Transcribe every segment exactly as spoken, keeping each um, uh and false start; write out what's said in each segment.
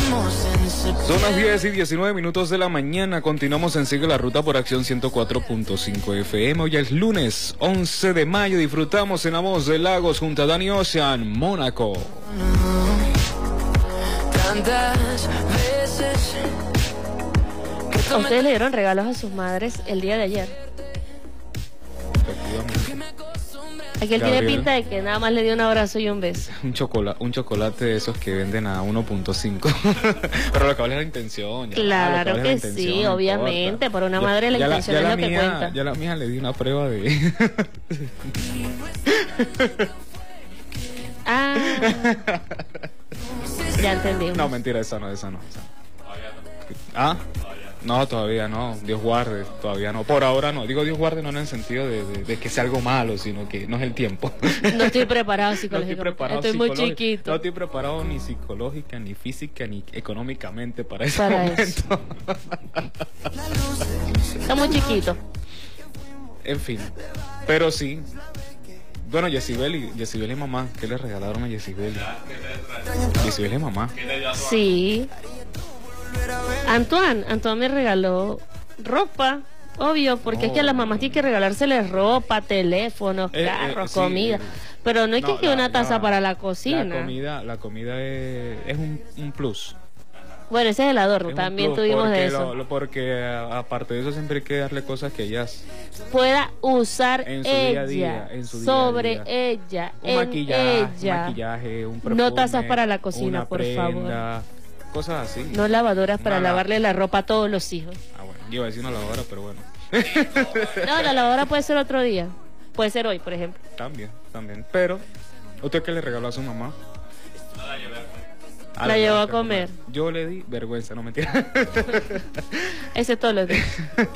Son las diez y diecinueve minutos de la mañana. Continuamos en Sigue la Ruta por Acción ciento cuatro punto cinco F M. Hoy es lunes once de mayo. Disfrutamos en la voz de Lagos junto a Danny Ocean, Mónaco. Ustedes le dieron regalos a sus madres el día de ayer. Aquel tiene pinta de que nada más le dio un abrazo y un beso. Un chocolate, un chocolate de esos que venden a uno punto cinco. Pero lo que vale es la intención. Ya, claro que, que intención, sí, no obviamente. Importa. Por una ya, madre la ya intención la, es la lo mía, que cuenta. Ya la mía le di una prueba de... Ah. Ya entendí. No, mentira, esa no, esa no. Esa no. ¿Ah? No, todavía no, Dios guarde, todavía no, por ahora no, digo Dios guarde no en el sentido de, de, de que sea algo malo, sino que no es el tiempo. No estoy preparado psicológicamente, no estoy, preparado estoy muy chiquito. No estoy preparado ni psicológica, ni física, ni económicamente para ese para momento. Eso. Está muy chiquito. En fin, pero sí. Bueno, Yesibel y, Yesibel y mamá, ¿qué le regalaron a Yesibel? Yesibel y mamá. Sí. Antoine, Antoine me regaló ropa, obvio, porque oh. es que a las mamás tienen que regalárseles ropa, teléfonos, eh, carros, eh, sí, comida, eh, pero no es que, no, que la, una taza la, para la cocina. La comida, la comida es, es un, un plus. Bueno, ese es el adorno, es también tuvimos de eso. Lo, lo, porque aparte de eso siempre hay que darle cosas que ellas pueda usar en su ella, día a día, en su sobre día a día. ella, un en maquillaje, ella. Un maquillaje, un perfume, no tazas para la cocina, una por prenda, favor. Cosas así. No lavadoras para Una lavarle la ropa a todos los hijos. Ah, bueno, yo iba a decir una lavadora, pero bueno. No, la lavadora puede ser otro día. Puede ser hoy, por ejemplo. También, también. Pero, ¿usted qué le regaló a su mamá? La llevé a comer. La llevó a comer. Yo le di vergüenza, no mentira. Ese todo lo días.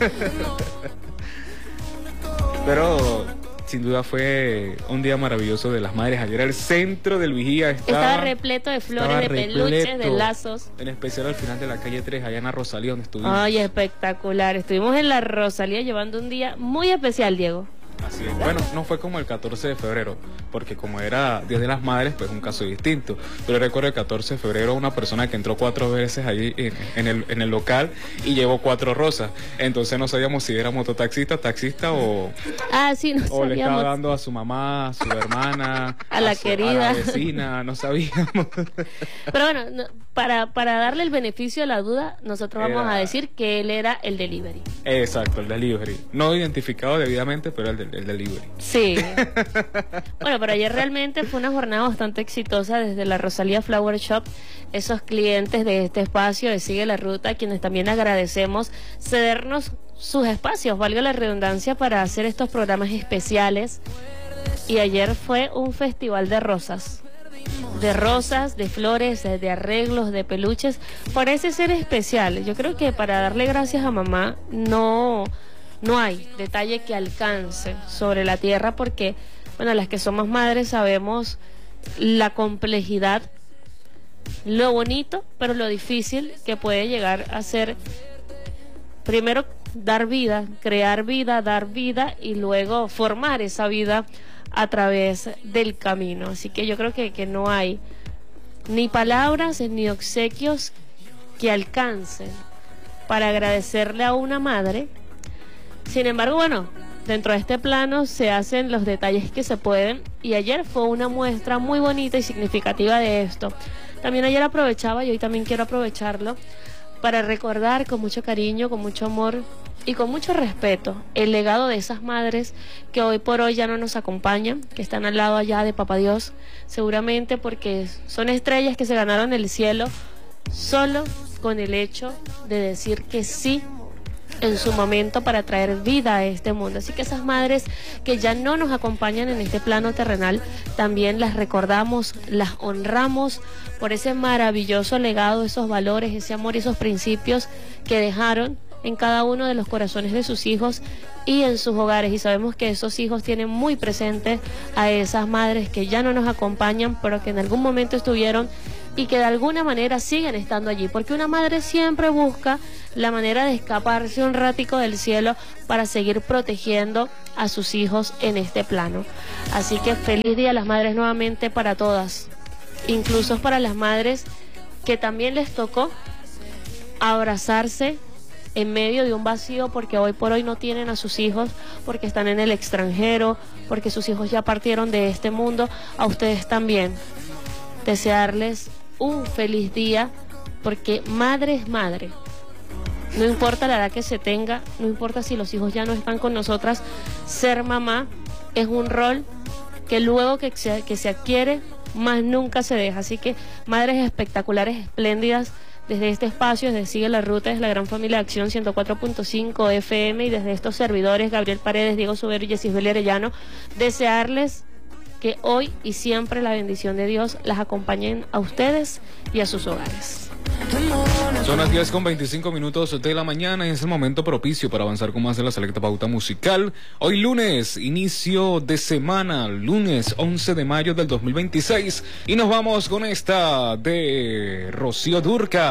Pero sin duda fue un día maravilloso de las madres. Ayer el centro del Vigía estaba, estaba repleto de flores, de repleto, peluches, de lazos. En especial al final de la calle tres, allá en la Rosalía, donde estuvimos. Ay, espectacular. Estuvimos en la Rosalía llevando un día muy especial, Diego. Así es. Bueno, no fue como el catorce de febrero, porque como era Día de las Madres, pues un caso distinto. Pero recuerdo el catorce de febrero una persona que entró cuatro veces allí en, en, el, en el local y llevó cuatro rosas. Entonces no sabíamos si era mototaxista, taxista o, ah, sí, no o sabíamos. le estaba dando a su mamá, a su hermana, a la a su, querida, a la vecina, no sabíamos. Pero bueno, no, para, para darle el beneficio de la duda, nosotros vamos era... a decir que él era el delivery. Exacto, el delivery. No identificado debidamente, pero el, el delivery. Sí. Bueno, pero ayer realmente fue una jornada bastante exitosa desde la Rosalía Flower Shop. Esos clientes de este espacio de Sigue la Ruta, a quienes también agradecemos cedernos sus espacios, valga la redundancia, para hacer estos programas especiales. Y ayer fue un festival de rosas. De rosas, de flores, de arreglos, de peluches. Parece ser especial. Yo creo que para darle gracias a mamá no... No hay detalle que alcance sobre la tierra porque, bueno, las que somos madres sabemos la complejidad, lo bonito, pero lo difícil que puede llegar a ser, primero, dar vida, crear vida, dar vida y luego formar esa vida a través del camino. Así que yo creo que, que no hay ni palabras ni obsequios que alcancen para agradecerle a una madre. Sin embargo, bueno, dentro de este plano se hacen los detalles que se pueden y ayer fue una muestra muy bonita y significativa de esto. También ayer aprovechaba y hoy también quiero aprovecharlo para recordar con mucho cariño, con mucho amor y con mucho respeto el legado de esas madres que hoy por hoy ya no nos acompañan, que están al lado allá de Papá Dios, seguramente porque son estrellas que se ganaron el cielo solo con el hecho de decir que sí en su momento para traer vida a este mundo. Así que esas madres que ya no nos acompañan en este plano terrenal, también las recordamos, las honramos por ese maravilloso legado, esos valores, ese amor y esos principios que dejaron en cada uno de los corazones de sus hijos y en sus hogares. Y sabemos que esos hijos tienen muy presentes a esas madres que ya no nos acompañan, pero que en algún momento estuvieron y que de alguna manera siguen estando allí, porque una madre siempre busca la manera de escaparse un ratico del cielo para seguir protegiendo a sus hijos en este plano. Así que feliz día a las madres nuevamente para todas, incluso para las madres que también les tocó abrazarse en medio de un vacío porque hoy por hoy no tienen a sus hijos, porque están en el extranjero, porque sus hijos ya partieron de este mundo. A ustedes también desearles un feliz día, porque madre es madre. No importa la edad que se tenga, no importa si los hijos ya no están con nosotras, ser mamá es un rol que luego que se, que se adquiere, más nunca se deja. Así que madres espectaculares, espléndidas, desde este espacio, desde Sigue la Ruta, desde la gran familia de Acción ciento cuatro punto cinco F M y desde estos servidores, Gabriel Paredes, Diego Subero y Yesisbel Arellano, desearles que hoy y siempre la bendición de Dios las acompañen a ustedes y a sus hogares. Son las diez con veinticinco minutos de la mañana y es el momento propicio para avanzar con más de la selecta pauta musical. Hoy lunes, inicio de semana, lunes once de mayo del dos mil veintiséis, y nos vamos con esta de Rocío Dúrcal.